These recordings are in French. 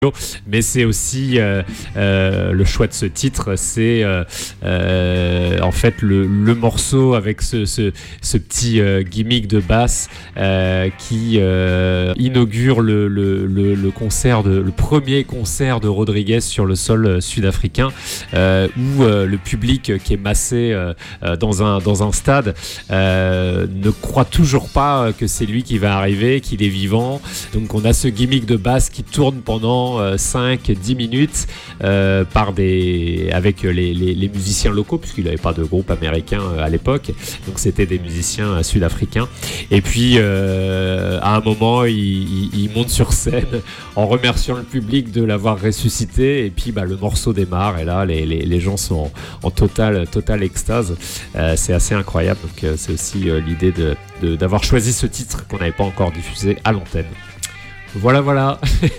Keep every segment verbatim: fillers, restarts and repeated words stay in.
Mais c'est aussi euh, euh, le choix de ce titre, c'est euh, euh, en fait le, le morceau avec ce, ce, ce petit euh, gimmick de basse euh, qui euh, inaugure le, le, le, le concert de, le premier concert de Rodriguez sur le sol sud-africain, euh, où euh, le public qui est massé euh, dans un dans un stade euh, ne croit toujours pas que c'est lui qui va arriver, qu'il est vivant. Donc on a ce gimmick de basse qui tourne pendant cinq dix minutes euh, par des, avec les, les, les musiciens locaux, puisqu'il n'avait pas de groupe américain à l'époque, donc c'était des musiciens sud-africains. Et puis euh, à un moment il, il, il monte sur scène en remerciant le public de l'avoir ressuscité, et puis bah, le morceau démarre, et là les, les, les gens sont en, en totale, totale extase. Euh, c'est assez incroyable. Donc euh, c'est aussi euh, l'idée de, de, d'avoir choisi ce titre qu'on n'avait pas encore diffusé à l'antenne. Voilà, voilà.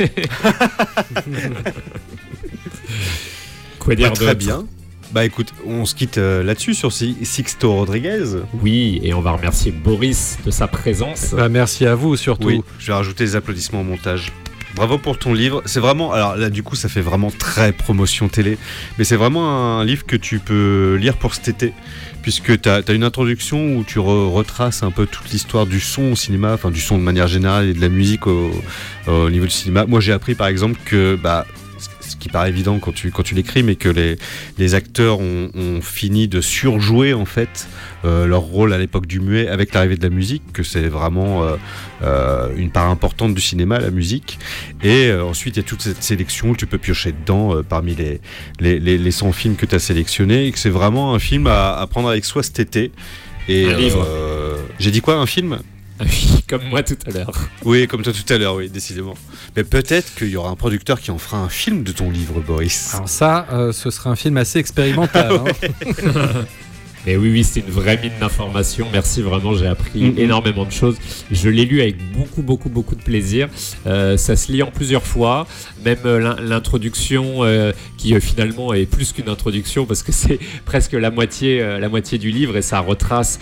Quoi dire bah, très bien. Bah écoute, on se quitte euh, là-dessus sur Sixto Rodriguez. Oui, et on va remercier Boris de sa présence. Bah, merci à vous surtout. Oui, je vais rajouter les applaudissements au montage. Bravo pour ton livre. C'est vraiment, alors là du coup ça fait vraiment très promotion télé, mais c'est vraiment un livre que tu peux lire pour cet été, puisque tu as une introduction où tu re- retraces un peu toute l'histoire du son au cinéma, enfin du son de manière générale et de la musique au, au niveau du cinéma. Moi j'ai appris par exemple que, bah, ce qui paraît évident quand tu, quand tu l'écris, mais que les, les acteurs ont, ont fini de surjouer en fait euh, leur rôle à l'époque du muet avec l'arrivée de la musique, que c'est vraiment euh, euh, une part importante du cinéma, la musique. Et euh, ensuite il y a toute cette sélection où tu peux piocher dedans euh, parmi les, les, les, les cent films que tu as sélectionnés, et que c'est vraiment un film à, à prendre avec soi cet été. Et, un livre. Euh, j'ai dit quoi, un film ? Oui, comme moi tout à l'heure. Oui, comme toi tout à l'heure, oui, décidément. Mais peut-être qu'il y aura un producteur qui en fera un film de ton livre, Boris. Alors ça, euh, ce sera un film assez expérimental. Ah ouais. hein. Mais oui, oui, c'est une vraie mine d'informations. Merci, vraiment, j'ai appris Mm-hmm. énormément de choses. Je l'ai lu avec beaucoup, beaucoup, beaucoup de plaisir. Euh, ça se lit en plusieurs fois. Même euh, l'introduction, euh, qui euh, finalement est plus qu'une introduction, parce que c'est presque la moitié, euh, la moitié du livre, et ça retrace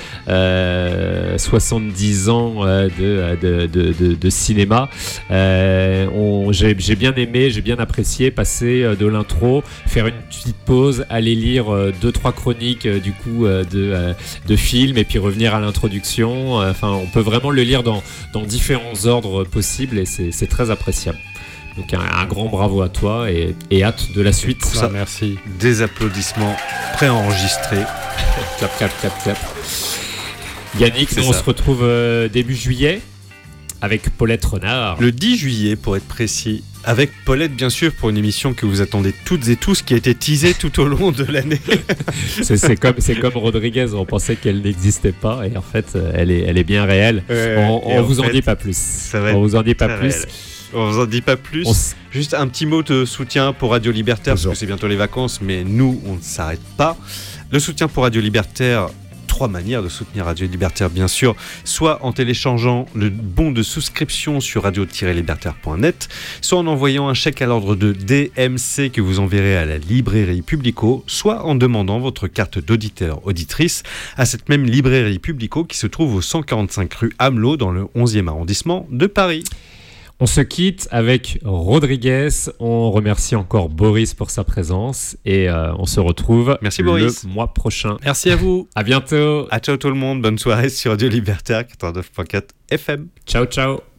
euh, soixante-dix ans euh, de, de, de, de, de cinéma. Euh, on, j'ai, j'ai bien aimé, j'ai bien apprécié passer euh, de l'intro, faire une petite pause, aller lire euh, deux, trois chroniques euh, du coup euh, de, euh, de films, et puis revenir à l'introduction. Enfin, on peut vraiment le lire dans, dans différents ordres possibles, et c'est, c'est très appréciable. Donc un, un grand bravo à toi, et, et hâte de la suite. Pour ça, Ah, merci. Des applaudissements préenregistrés. Clap, clap, clap, clap. Yannick, C'est nous on ça. se retrouve euh, début juillet avec Paulette Renard. Le dix juillet, pour être précis, avec Paulette, bien sûr, pour une émission que vous attendez toutes et tous, qui a été teasée tout au long de l'année. c'est, c'est, comme, c'est comme Rodriguez, on pensait qu'elle n'existait pas, et en fait, elle est, elle est bien réelle. Ouais, on et on en vous en fait, dit pas plus. ça va On être vous en dit pas très plus. réel. On vous en dit pas plus. On s- Juste un petit mot de soutien pour Radio Libertaire, parce que c'est bientôt les vacances, mais nous, on ne s'arrête pas. Le soutien pour Radio Libertaire, trois manières de soutenir Radio Libertaire, bien sûr. Soit en téléchargeant le bon de souscription sur radio tiret libertaire point net, soit en envoyant un chèque à l'ordre de D M C que vous enverrez à la librairie Publico, soit en demandant votre carte d'auditeur-auditrice à cette même librairie Publico qui se trouve au cent quarante-cinq rue Amelot dans le onzième arrondissement de Paris. On se quitte avec Rodriguez. On remercie encore Boris pour sa présence, et euh, on se retrouve Merci, le Boris. mois prochain. Merci à vous. À bientôt. À ciao tout le monde, bonne soirée sur Radio Libertaire quatre-vingt-neuf point quatre F M. Ciao, ciao.